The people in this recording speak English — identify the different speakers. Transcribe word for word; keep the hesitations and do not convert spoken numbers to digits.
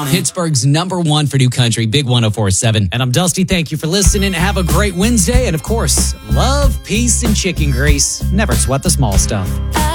Speaker 1: Pittsburgh's number one for new country, Big one oh four point seven. And I'm Dusty. Thank you for listening. Have a great Wednesday. And of course, love, peace, and chicken grease. Never sweat the small stuff.